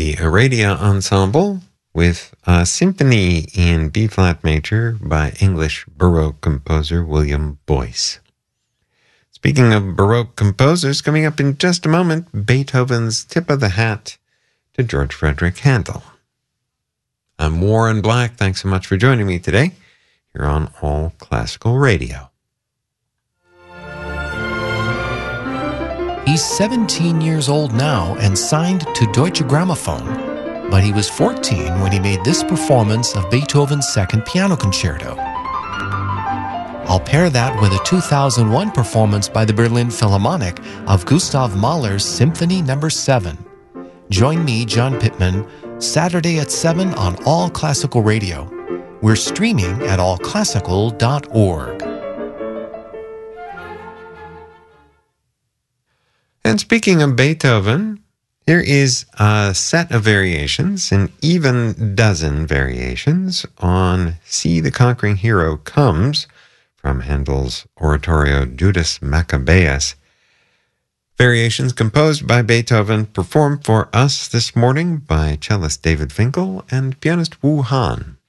the Aradia Ensemble with a symphony in B-flat major by English Baroque composer William Boyce. Speaking of Baroque composers, coming up in just a moment, Beethoven's Tip of the Hat to George Frederick Handel. I'm Warren Black. Thanks so much for joining me today here on All Classical Radio. He's 17 years old now and signed to Deutsche Grammophon, but he was 14 when he made this performance of Beethoven's Second Piano Concerto. I'll pair that with a 2001 performance by the Berlin Philharmonic of Gustav Mahler's Symphony No. 7. Join me, John Pittman, Saturday at 7 on All Classical Radio. We're streaming at allclassical.org. And speaking of Beethoven, here is a set of variations, an even dozen variations, on See the Conquering Hero Comes from Handel's oratorio Judas Maccabeus. Variations composed by Beethoven, performed for us this morning by cellist David Finkel and pianist Wu Han.